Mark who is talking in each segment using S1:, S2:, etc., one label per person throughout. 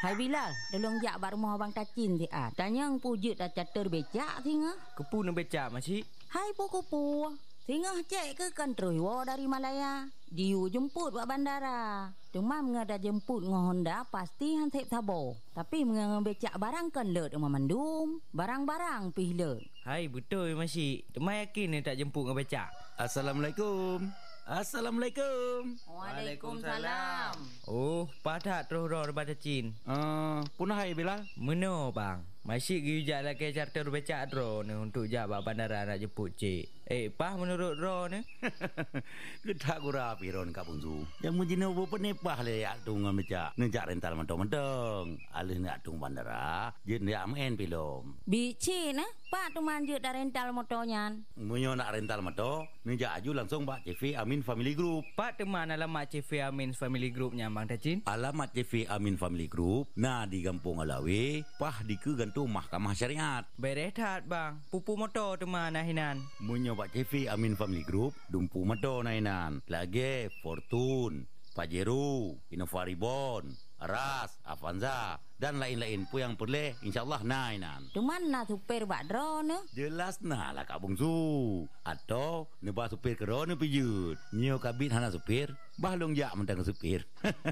S1: Hai Bilal, tolong jak bak rumah abang Tacin ti ah. Tanya pujut dah catur becak tinga.
S2: Kepu nak becak makcik.
S1: Hai puku-pu. Tinga cek ke kantroi wo dari Malaya. Diu jemput buat bandara. Demam ngada jemput ngah Honda pasti han tep tabo. Tapi mengang becak barang kan leut rumah mandum. Barang-barang pih leut.
S2: Hai betul makcik. Demai yakin ni tak jemput ngah becak.
S3: Assalamualaikum. Assalamualaikum.
S1: Waalaikumsalam.
S2: Oh, padat terus roh daripada Cin.
S3: Punah hai Bilal.
S2: Meno bang. Masih gijak lagi charter becak ro ni untuk jak bak bandara nak jemput cik. Pah menurut ro ni.
S3: Kedak gura piron Kapung Zu. Yang mujina bo penepah le yak tung becak. Nejak rental mentong-mentong. Alih nak tung bandara, jen yak main pilom.
S1: Bici nah, pak tu manjut dah rental motornya.
S3: Munyo nak rental motor, nejak aju langsung bak CV Amin Family Group.
S2: Pak teman alamat CV Amin Family Group nya bang Tacin.
S3: Alamat CV Amin Family Group nah di Kampung Alawi, pah di ke gantung Mahkamah Syariat.
S2: Berehat bang. Pupu motor teman nahinan.
S3: Munyo bak CV Amin Family Group, dumpu motor nahinan. Lagi Fortune, Pajero, Innova Reborn, Ras, Avanza dan lain-lain pun yang boleh insyaAllah nainan.
S1: Tu mana supir bak dro ne?
S3: Jelas nah lah Kak Bungsu. Atau nebah supir ke rono pijut. Nyo kabit hana supir, bahlong jak mentang supir.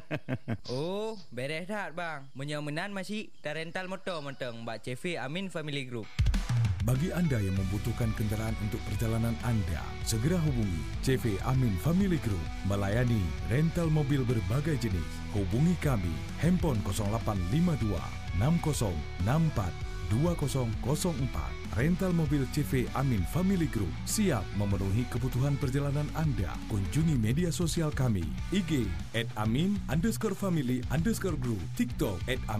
S2: Oh, beres dah bang. Menyemenan masih dah rental motor mentang bak CV Amin Family Group.
S4: Bagi anda yang membutuhkan kenderaan untuk perjalanan anda, segera hubungi CV Amin Family Group, melayani rental mobil berbagai jenis. Hubungi kami, handphone 0852 6064 2004. Rental mobil CV Amin Family Group siap memenuhi kebutuhan perjalanan anda. Kunjungi media sosial kami, IG @amin_family_group, TikTok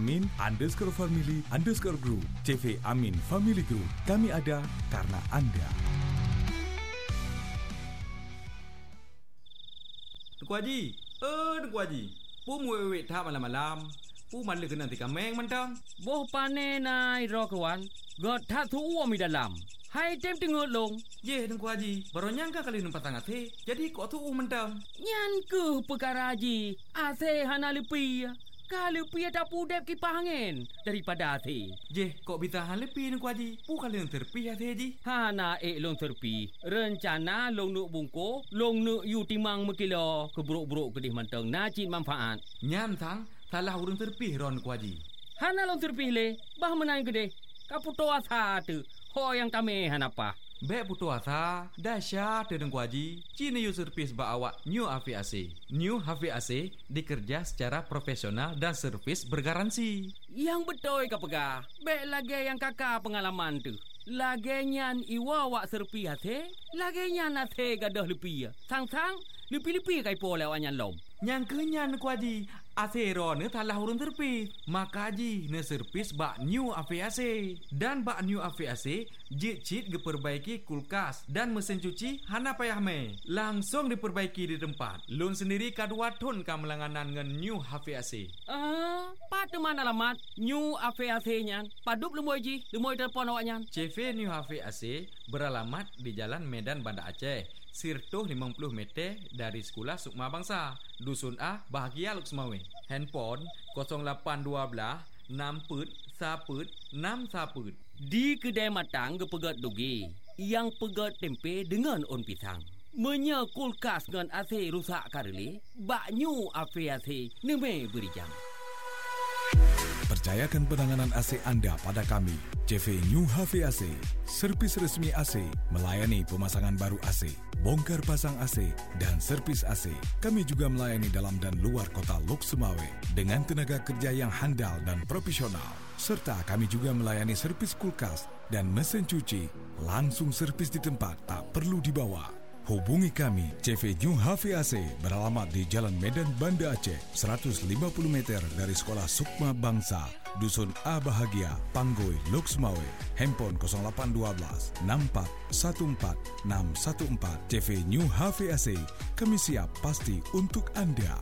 S4: @amin_family_group. CV Amin Family Group, kami ada karena anda.
S5: Tuku Haji, Tuku Haji, pu muwek tak malam-malam. Pu malu kena tika meng mentang.
S6: Boh pane nai ro kawan. God tak tu uam di dalam. Hai tem tengok long.
S5: Ye Tuku Haji, baru nyangka kali nampak tangan te. Jadi kok tu mentang.
S6: Nyan ke perkara haji. Ase hana lepi. Kalau pi tak pudep kipas angin daripada ase.
S5: Je, kok bisa hal lepi Tuku Haji. Pu kali yang terpi hati Haji.
S6: Hana long terpi. Rencana long nuk bungko, long nuk yu timang mekilo keburuk-buruk kedih mentang najin manfaat.
S5: Nyan tang, salah urun terpi ron Tuku Haji.
S6: Hana long terpi le, bah menai gede. Kaputo asa tu. Ho yang kami hanapa.
S5: Bek putu asa, dahsyat Tuku Haji. Cina yu servis ba awak New HVAC. New HVAC dikerja secara profesional dan servis bergaransi.
S6: Yang betul ka pegah. Bek lagi yang kakak pengalaman tu. Lagi nyan iwa wak serpi hati. Lagi nyan hati gadah lepi. Sang-sang lepi-lepi kai po lewat nyan lom.
S5: Yang kenyan Tuku Haji. Asero ne talah urun terpi. Maka Haji ne servis bak New HVAC. Dan bak New HVAC jit-jit diperbaiki kulkas dan mesin cuci hana payah me. Langsung diperbaiki di tempat. Loan sendiri kadua ton kamelanganan dengan New HVAC.
S6: Pada mana alamat New HVAC nyan? Padup lemoi Haji, lemoi telefon awak nyan.
S5: CV New HVAC beralamat di Jalan Medan Banda Aceh. Sirtuh 50 meter dari Sekolah Sukma Bangsa, Dusun A, Bahagia Luk Semawe. Handphone 0812 6
S6: Di kedai matang ke pegat dogi, yang pegat tempe dengan on pisang. Menya kulkas dengan AC rusak kareli, bak New HVAC neme beri jam.
S4: Percayakan penanganan AC anda pada kami, CV New HVAC, servis resmi AC, melayani pemasangan baru AC, bongkar pasang AC dan servis AC. Kami juga melayani dalam dan luar kota Luk Semawe dengan tenaga kerja yang handal dan profesional. Serta kami juga melayani servis kulkas dan mesin cuci, langsung servis di tempat, tak perlu dibawa. Hubungi kami, CV New HVAC beralamat di Jalan Medan Banda Aceh, 150 meter dari Sekolah Sukma Bangsa, Dusun A Bahagia, Panggoi, Luk Semawe. Handphone 0812 6414 614. CV New HVAC, kami siap pasti untuk anda.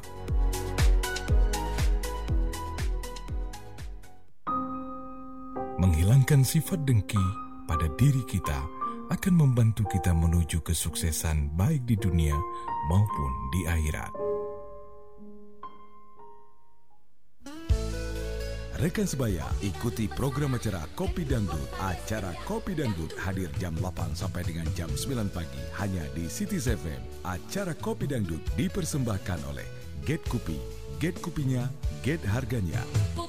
S4: Menghilangkan sifat dengki pada diri kita akan membantu kita menuju kesuksesan baik di dunia maupun di akhirat. Rekan sebaya, ikuti program acara Kopi Dangdut. Acara Kopi Dangdut hadir jam 8 sampai dengan jam 9 pagi hanya di City FM. Acara Kopi Dangdut dipersembahkan oleh Get Kopi. Get kopinya, get harganya.